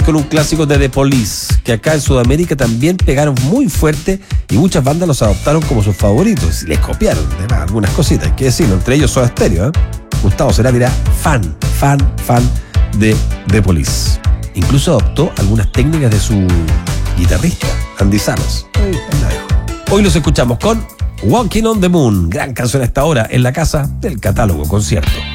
con un clásico de The Police, que acá en Sudamérica también pegaron muy fuerte y muchas bandas los adoptaron como sus favoritos y les copiaron además algunas cositas, hay que decirlo, entre ellos Soda Stereo. Gustavo Cerati fan de The Police. Incluso adoptó algunas técnicas de su guitarrista, Andy Salos. Ahí la dejo. Hoy los escuchamos con Walking on the Moon, gran canción a esta hora en la casa del Catálogo Concierto.